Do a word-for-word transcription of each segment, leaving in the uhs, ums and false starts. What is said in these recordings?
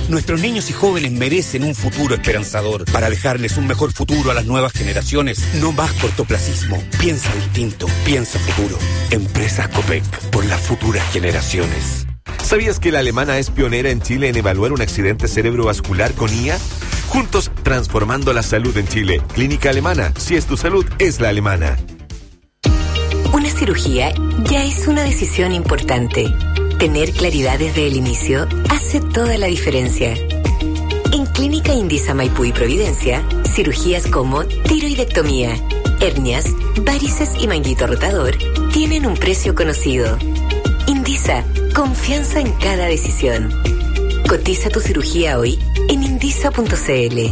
Nuestros niños y jóvenes merecen un futuro esperanzador. Para dejarles un mejor futuro a las nuevas generaciones, no más cortoplacismo. Piensa distinto, piensa futuro. Empresas Copec, por las futuras generaciones. ¿Sabías que la alemana es pionera en Chile en evaluar un accidente cerebrovascular con I A? Juntos, transformando la salud en Chile. Clínica Alemana. Si es tu salud, es la alemana. Una cirugía ya es una decisión importante. Tener claridad desde el inicio hace toda la diferencia. En Clínica Indisa Maipú y Providencia, cirugías como tiroidectomía, hernias, varices y manguito rotador tienen un precio conocido. Indisa, confianza en cada decisión. Cotiza tu cirugía hoy en indisa punto c l.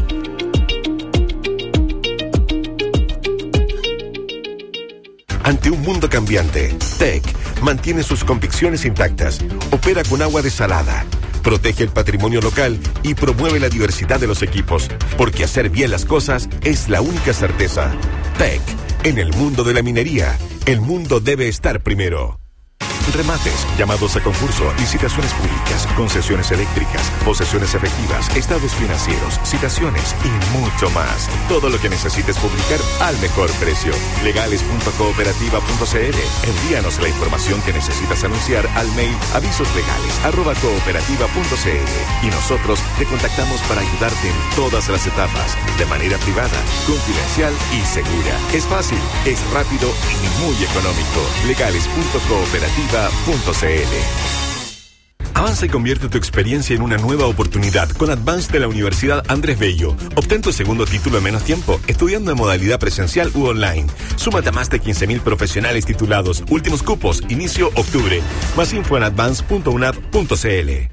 Ante un mundo cambiante, T E C mantiene sus convicciones intactas, opera con agua desalada, protege el patrimonio local y promueve la diversidad de los equipos, porque hacer bien las cosas es la única certeza. T E C, en el mundo de la minería, el mundo debe estar primero. Remates, llamados a concurso, licitaciones públicas, concesiones eléctricas, posesiones efectivas, estados financieros, citaciones y mucho más. Todo lo que necesites publicar al mejor precio. legales punto cooperativa punto c l. Envíanos la información que necesitas anunciar al mail avisoslegales arroba cooperativa punto c l y nosotros te contactamos para ayudarte en todas las etapas, de manera privada, confidencial y segura. Es fácil, es rápido y muy económico. legales punto cooperativa punto c l. Avanza y convierte tu experiencia en una nueva oportunidad con Advance de la Universidad Andrés Bello. Obtén tu segundo título en menos tiempo, estudiando en modalidad presencial u online. Súmate a más de quince mil profesionales titulados. Últimos cupos, inicio octubre. Más info en advance punto unad punto c l.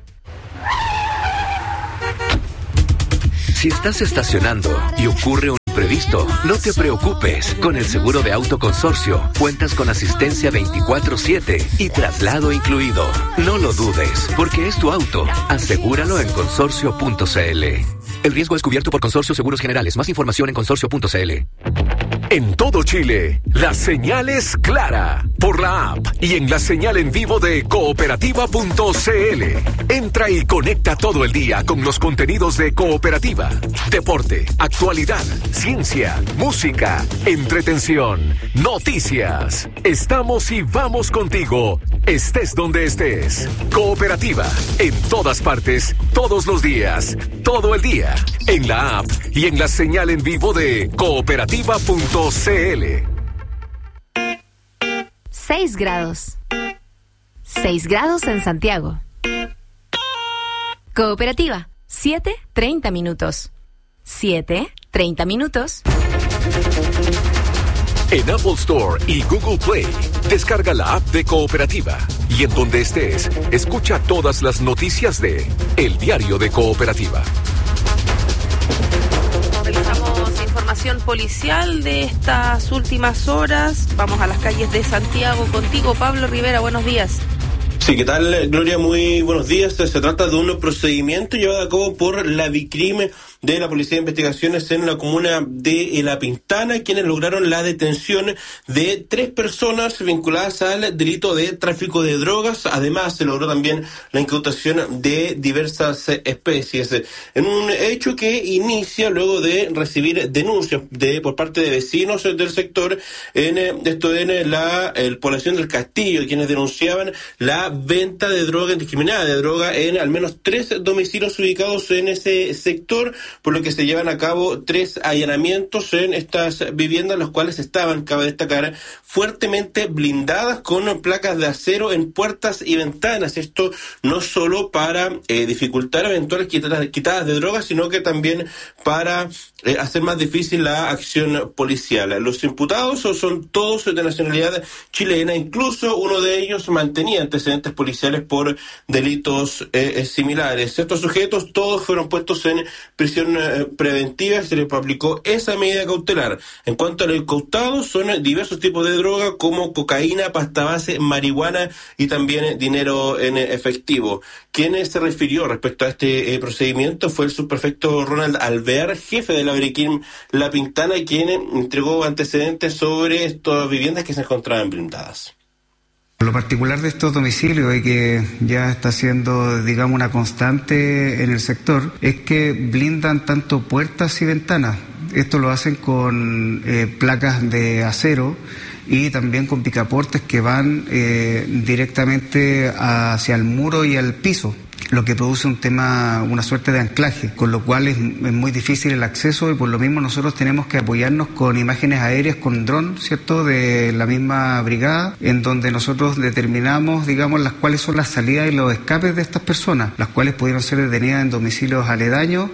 Si estás estacionando y ocurre un imprevisto, no te preocupes. Con el seguro de auto consorcio, cuentas con asistencia veinticuatro siete y traslado incluido. No lo dudes, porque es tu auto. Asegúralo en consorcio punto c l. El riesgo es cubierto por Consorcio Seguros Generales. Más información en consorcio punto c l. En todo Chile, la señal es clara. Por la app y en la señal en vivo de cooperativa punto c l. Entra y conecta todo el día con los contenidos de Cooperativa. Deporte, actualidad, ciencia, música, entretención, noticias. Estamos y vamos contigo, estés donde estés. Cooperativa, en todas partes, todos los días, todo el día. En la app y en la señal en vivo de cooperativa punto c l. seis grados. seis grados en Santiago. Cooperativa, siete treinta minutos. siete treinta minutos. En Apple Store y Google Play, descarga la app de Cooperativa. Y en donde estés, escucha todas las noticias de El Diario de Cooperativa. Realizamos información policial de estas últimas horas. Vamos a las calles de Santiago contigo, Pablo Rivera. Buenos días. Sí, ¿qué tal, Gloria? Muy buenos días. Se trata de un procedimiento llevado a cabo por la Vicrim de la Policía de Investigaciones en la comuna de La Pintana, quienes lograron la detención de tres personas vinculadas al delito de tráfico de drogas. Además, se logró también la incautación de diversas especies. En un hecho que inicia luego de recibir denuncias de por parte de vecinos del sector, en esto en la el población del Castillo, quienes denunciaban la venta de droga indiscriminada, de droga en al menos tres domicilios ubicados en ese sector, por lo que se llevan a cabo tres allanamientos en estas viviendas, las cuales estaban, cabe destacar, fuertemente blindadas con placas de acero en puertas y ventanas. Esto no solo para eh, dificultar eventuales quitadas, quitadas de drogas, sino que también para eh, hacer más difícil la acción policial. Los imputados son todos de nacionalidad chilena, incluso uno de ellos mantenía antecedentes policiales por delitos eh, similares. Estos sujetos todos fueron puestos en prisión eh, preventiva y se les aplicó esa medida cautelar. En cuanto al incautado, son diversos tipos de droga como cocaína, pasta base, marihuana y también dinero en efectivo. Quien se refirió respecto a este eh, procedimiento fue el subprefecto Ronald Alvear, jefe de la Vicrim La Pintana, quien entregó antecedentes sobre estas viviendas que se encontraban blindadas. Lo particular de estos domicilios y que ya está siendo, digamos, una constante en el sector es que blindan tanto puertas y ventanas. Esto lo hacen con eh, placas de acero y también con picaportes que van eh, directamente hacia el muro y al piso, lo que produce un tema, una suerte de anclaje, con lo cual es, es muy difícil el acceso y por lo mismo nosotros tenemos que apoyarnos con imágenes aéreas, con dron, ¿cierto?, de la misma brigada, en donde nosotros determinamos, digamos, las cuáles son las salidas y los escapes de estas personas, las cuales pudieron ser detenidas en domicilios aledaños.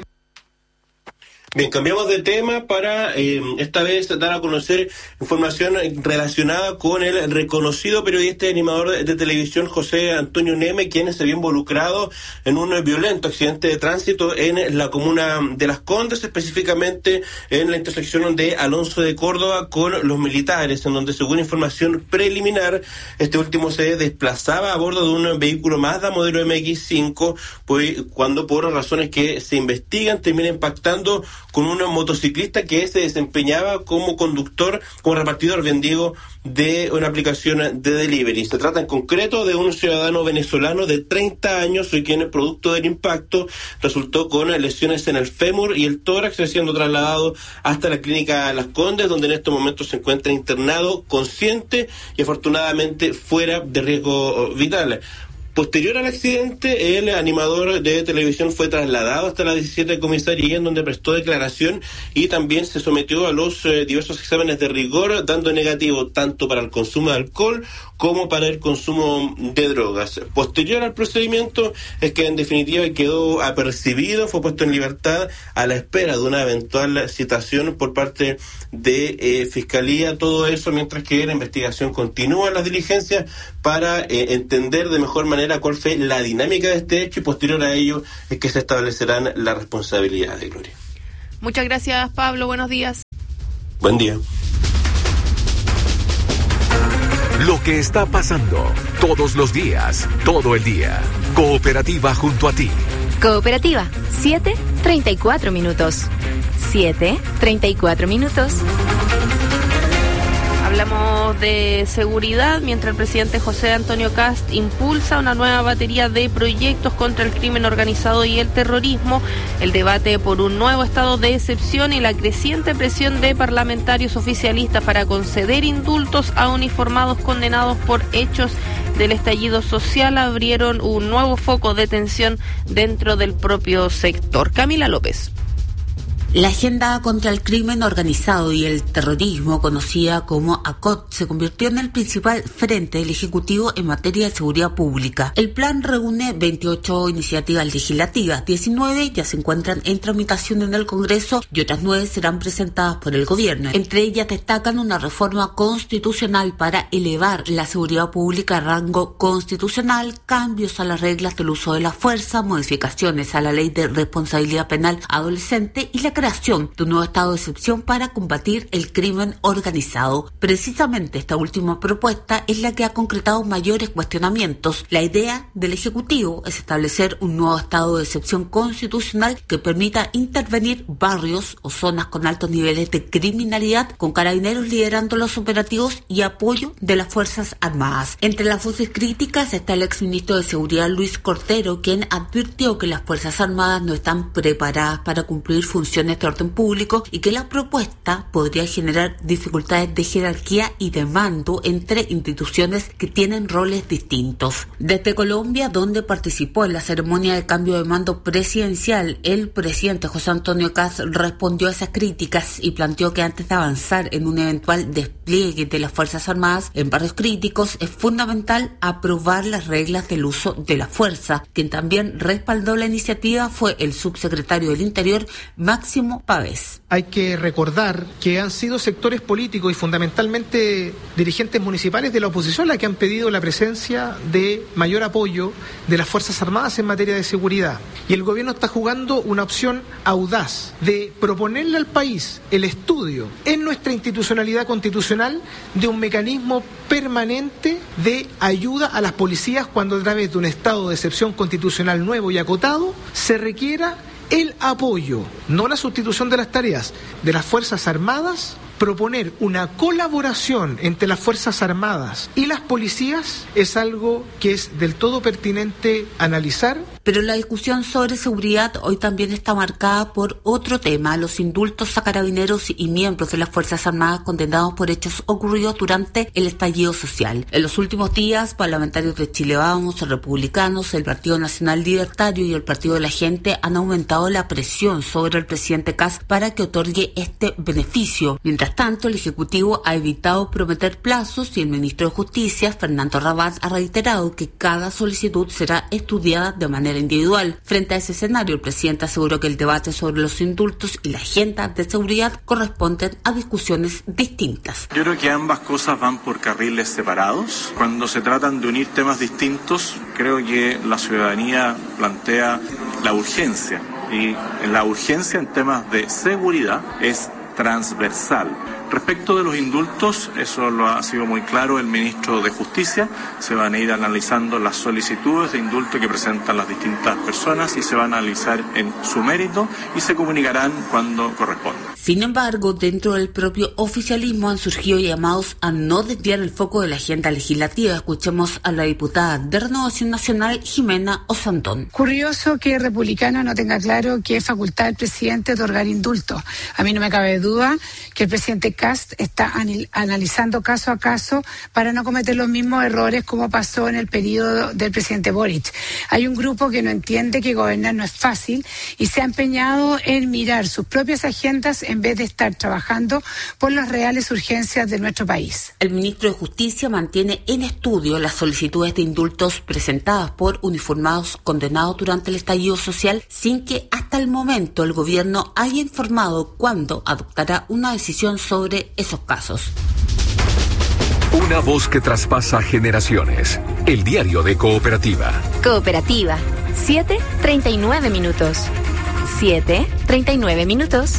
Bien, cambiamos de tema para eh, esta vez dar a conocer información relacionada con el reconocido periodista y animador de, de televisión José Antonio Neme, quien se había involucrado en un violento accidente de tránsito en la comuna de Las Condes, específicamente en la intersección de Alonso de Córdoba con los militares, en donde, según información preliminar, este último se desplazaba a bordo de un vehículo Mazda modelo eme equis cinco, pues cuando por razones que se investigan termina impactando con un motociclista que se desempeñaba como conductor, como repartidor, bien digo, de una aplicación de delivery. Se trata en concreto de un ciudadano venezolano de treinta años, quien, producto del impacto, resultó con lesiones en el fémur y el tórax, siendo trasladado hasta la clínica Las Condes, donde en estos momentos se encuentra internado, consciente y afortunadamente fuera de riesgo vital. Posterior al accidente, el animador de televisión fue trasladado hasta la diecisiete comisaría, en donde prestó declaración y también se sometió a los eh, diversos exámenes de rigor, dando negativo tanto para el consumo de alcohol como para el consumo de drogas. Posterior al procedimiento es que en definitiva quedó apercibido, fue puesto en libertad a la espera de una eventual citación por parte de eh, Fiscalía. Todo eso mientras que la investigación continúa, las diligencias para eh, entender de mejor manera cuál fue la dinámica de este hecho, y posterior a ello es que se establecerán las responsabilidades, Gloria. Muchas gracias, Pablo. Buenos días. Buen día. Lo que está pasando todos los días, todo el día. Cooperativa junto a ti. Cooperativa, siete treinta y cuatro minutos. siete treinta y cuatro minutos. Hablamos de seguridad mientras el presidente José Antonio Kast impulsa una nueva batería de proyectos contra el crimen organizado y el terrorismo, el debate por un nuevo estado de excepción y la creciente presión de parlamentarios oficialistas para conceder indultos a uniformados condenados por hechos del estallido social abrieron un nuevo foco de tensión dentro del propio sector. Camila López. La agenda contra el crimen organizado y el terrorismo, conocida como A C O T, se convirtió en el principal frente del Ejecutivo en materia de seguridad pública. El plan reúne veintiocho iniciativas legislativas, diecinueve ya se encuentran en tramitación en el Congreso y otras nueve serán presentadas por el Gobierno. Entre ellas destacan una reforma constitucional para elevar la seguridad pública a rango constitucional, cambios a las reglas del uso de la fuerza, modificaciones a la ley de responsabilidad penal adolescente y la creación de un nuevo estado de excepción para combatir el crimen organizado. Precisamente esta última propuesta es la que ha concretado mayores cuestionamientos. La idea del Ejecutivo es establecer un nuevo estado de excepción constitucional que permita intervenir barrios o zonas con altos niveles de criminalidad, con carabineros liderando los operativos y apoyo de las Fuerzas Armadas. Entre las voces críticas está el exministro de Seguridad Luis Cortero, quien advirtió que las Fuerzas Armadas no están preparadas para cumplir funciones de orden público y que la propuesta podría generar dificultades de jerarquía y de mando entre instituciones que tienen roles distintos. Desde Colombia, donde participó en la ceremonia de cambio de mando presidencial, el presidente José Antonio Kast respondió a esas críticas y planteó que antes de avanzar en un eventual despliegue de las Fuerzas Armadas en barrios críticos es fundamental aprobar las reglas del uso de la fuerza. Quien también respaldó la iniciativa fue el subsecretario del Interior, Máximo Pavés. Hay que recordar que han sido sectores políticos y fundamentalmente dirigentes municipales de la oposición las que han pedido la presencia de mayor apoyo de las Fuerzas Armadas en materia de seguridad. Y el gobierno está jugando una opción audaz de proponerle al país el estudio en nuestra institucionalidad constitucional de un mecanismo permanente de ayuda a las policías cuando a través de un estado de excepción constitucional nuevo y acotado se requiera el apoyo, no la sustitución de las tareas de las Fuerzas Armadas proponer una colaboración entre las Fuerzas Armadas y las policías es algo que es del todo pertinente analizar. Pero la discusión sobre seguridad hoy también está marcada por otro tema, los indultos a carabineros y miembros de las Fuerzas Armadas condenados por hechos ocurridos durante el estallido social. En los últimos días, parlamentarios de Chile Vamos, republicanos, el Partido Nacional Libertario y el Partido de la Gente han aumentado la presión sobre el presidente Kast para que otorgue este beneficio. Mientras tanto, el Ejecutivo ha evitado prometer plazos y el ministro de Justicia, Fernando Rabat, ha reiterado que cada solicitud será estudiada de manera individual. Frente a ese escenario, el presidente aseguró que el debate sobre los indultos y la agenda de seguridad corresponden a discusiones distintas. Yo creo que ambas cosas van por carriles separados. Cuando se tratan de unir temas distintos, creo que la ciudadanía plantea la urgencia, y la urgencia en temas de seguridad es transversal. Respecto de los indultos, eso lo ha sido muy claro el ministro de Justicia, se van a ir analizando las solicitudes de indulto que presentan las distintas personas y se van a analizar en su mérito y se comunicarán cuando corresponda. Sin embargo, dentro del propio oficialismo han surgido llamados a no desviar el foco de la agenda legislativa. Escuchemos a la diputada de Renovación Nacional, Jimena Osandón. Curioso que el republicano no tenga claro que es facultad del presidente otorgar indultos. A mí no me cabe duda que el presidente Kast está analizando caso a caso para no cometer los mismos errores como pasó en el periodo del presidente Boric. Hay un grupo que no entiende que gobernar no es fácil y se ha empeñado en mirar sus propias agendas en vez de estar trabajando por las reales urgencias de nuestro país. El ministro de Justicia mantiene en estudio las solicitudes de indultos presentadas por uniformados condenados durante el estallido social, sin que hasta el momento el gobierno haya informado cuándo adoptará una decisión sobre esos casos. Una voz que traspasa generaciones. El diario de Cooperativa. Cooperativa, siete treinta y nueve minutos. siete treinta y nueve minutos.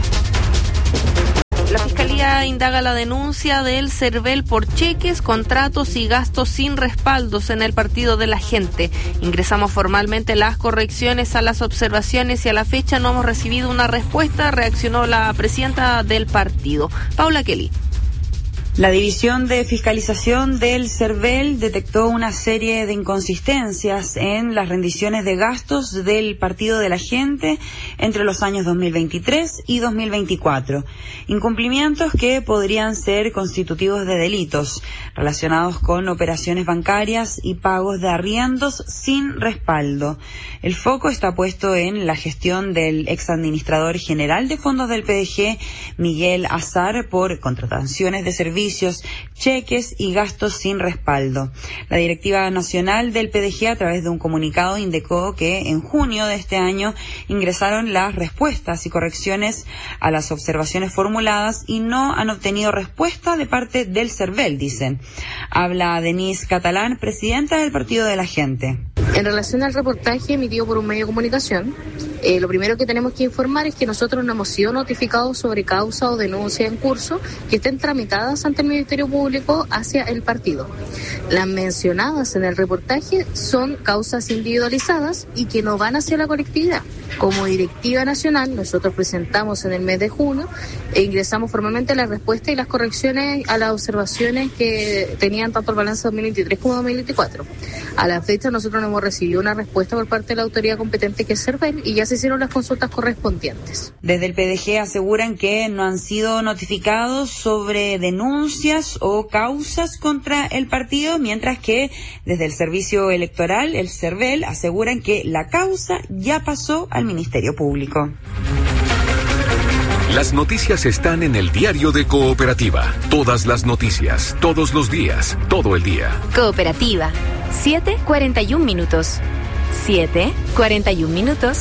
La Fiscalía indaga la denuncia del CERVEL por cheques, contratos y gastos sin respaldos en el Partido de la Gente. Ingresamos formalmente las correcciones a las observaciones y a la fecha no hemos recibido una respuesta, reaccionó la presidenta del partido, Paula Kelly. La División de Fiscalización del CERVEL detectó una serie de inconsistencias en las rendiciones de gastos del Partido de la Gente entre los años dos mil veintitrés y dos mil veinticuatro. Incumplimientos que podrían ser constitutivos de delitos relacionados con operaciones bancarias y pagos de arriendos sin respaldo. El foco está puesto en la gestión del exadministrador general de fondos del P D G, Miguel Azar, por contrataciones de servicios, cheques y gastos sin respaldo. La directiva nacional del P D G, a través de un comunicado, indicó que en junio de este año ingresaron las respuestas y correcciones a las observaciones formuladas y no han obtenido respuesta de parte del CERVEL, dicen. Habla Denise Catalán, presidenta del Partido de la Gente. En relación al reportaje emitido por un medio de comunicación, eh, lo primero que tenemos que informar es que nosotros no hemos sido notificados sobre causa o denuncia en curso que estén tramitadas ante el Ministerio Público hacia el partido. Las mencionadas en el reportaje son causas individualizadas y que no van hacia la colectividad. Como directiva nacional, nosotros presentamos en el mes de junio e ingresamos formalmente la respuesta y las correcciones a las observaciones que tenían tanto el balance dos mil veintitrés como dos mil veinticuatro. A la fecha nosotros no hemos recibido una respuesta por parte de la autoridad competente, que es CERVEL, y ya se hicieron las consultas correspondientes. Desde el P D G aseguran que no han sido notificados sobre denuncias o causas contra el partido, mientras que desde el Servicio Electoral, el CERVEL, aseguran que la causa ya pasó al Ministerio Público. Las noticias están en el diario de Cooperativa. Todas las noticias, todos los días, todo el día. Cooperativa, siete cuarenta y un minutos. siete cuarenta y un minutos.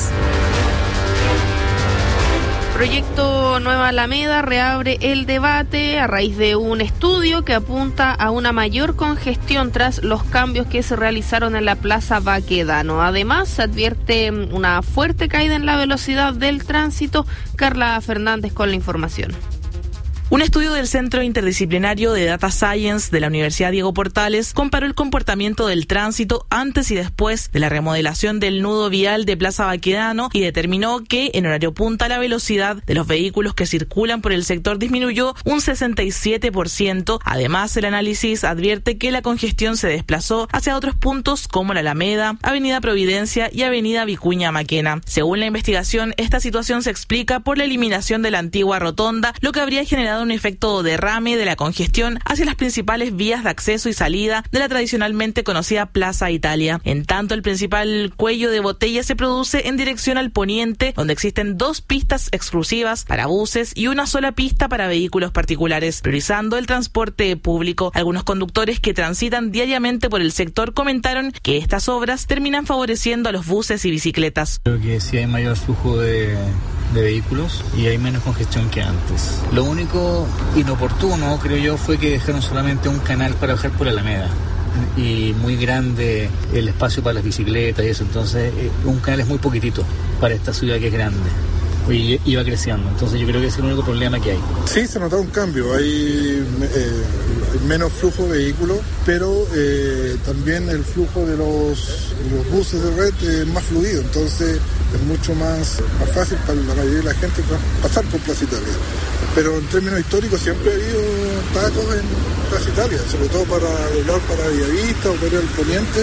Proyecto Nueva Alameda reabre el debate a raíz de un estudio que apunta a una mayor congestión tras los cambios que se realizaron en la Plaza Baquedano. Además, se advierte una fuerte caída en la velocidad del tránsito. Carla Fernández con la información. Un estudio del Centro Interdisciplinario de Data Science de la Universidad Diego Portales comparó el comportamiento del tránsito antes y después de la remodelación del nudo vial de Plaza Baquedano y determinó que en horario punta la velocidad de los vehículos que circulan por el sector disminuyó un sesenta y siete por ciento. Además, el análisis advierte que la congestión se desplazó hacia otros puntos como la Alameda, Avenida Providencia y Avenida Vicuña Maquena. Según la investigación, esta situación se explica por la eliminación de la antigua rotonda, lo que habría generado un efecto derrame de la congestión hacia las principales vías de acceso y salida de la tradicionalmente conocida Plaza Italia. En tanto, el principal cuello de botella se produce en dirección al poniente, donde existen dos pistas exclusivas para buses y una sola pista para vehículos particulares, priorizando el transporte público. Algunos conductores que transitan diariamente por el sector comentaron que estas obras terminan favoreciendo a los buses y bicicletas. Creo que sí hay mayor flujo de de vehículos y hay menos congestión que antes. Lo único inoportuno, creo yo, fue que dejaron solamente un canal para bajar por la Alameda y muy grande el espacio para las bicicletas y eso, entonces un canal es muy poquitito para esta ciudad que es grande y iba creciendo, entonces yo creo que ese es el único problema que hay. Sí, se nota un cambio, hay eh, menos flujo de vehículos, pero eh, también el flujo de los, los buses de red es más fluido, entonces es mucho más, más fácil para la mayoría de la gente pasar por Plaza Italia. Pero en términos históricos siempre ha habido tacos en Plaza Italia, sobre todo para doblar para Villavista o para el Poniente.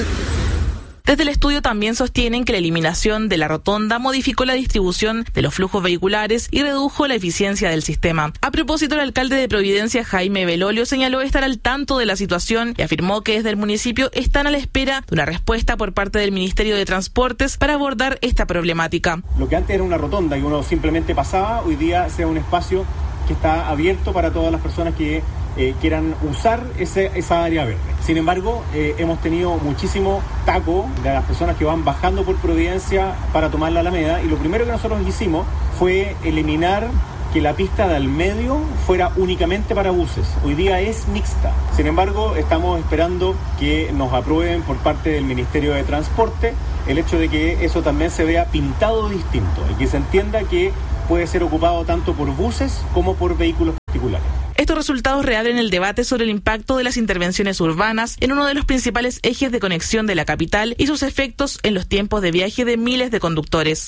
Desde el estudio también sostienen que la eliminación de la rotonda modificó la distribución de los flujos vehiculares y redujo la eficiencia del sistema. A propósito, el alcalde de Providencia, Jaime Belolio, señaló estar al tanto de la situación y afirmó que desde el municipio están a la espera de una respuesta por parte del Ministerio de Transportes para abordar esta problemática. Lo que antes era una rotonda y uno simplemente pasaba, hoy día sea un espacio que está abierto para todas las personas que Eh, quieran usar ese, esa área verde. Sin embargo, eh, hemos tenido muchísimo taco de las personas que van bajando por Providencia para tomar la Alameda, y lo primero que nosotros hicimos fue eliminar que la pista del medio fuera únicamente para buses. Hoy día es mixta. Sin embargo, estamos esperando que nos aprueben por parte del Ministerio de Transporte el hecho de que eso también se vea pintado distinto y que se entienda que puede ser ocupado tanto por buses como por vehículos particulares. Estos resultados reabren el debate sobre el impacto de las intervenciones urbanas en uno de los principales ejes de conexión de la capital y sus efectos en los tiempos de viaje de miles de conductores.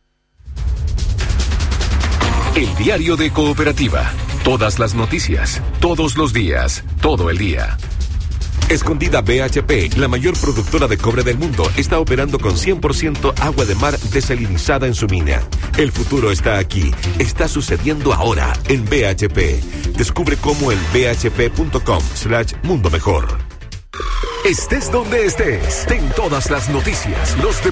El diario de Cooperativa. Todas las noticias, todos los días, todo el día. Escondida B H P, la mayor productora de cobre del mundo, está operando con cien por ciento agua de mar desalinizada en su mina. El futuro está aquí, está sucediendo ahora en B H P. Descubre cómo en bhp.com slash mundo mejor. Estés donde estés, ten todas las noticias, los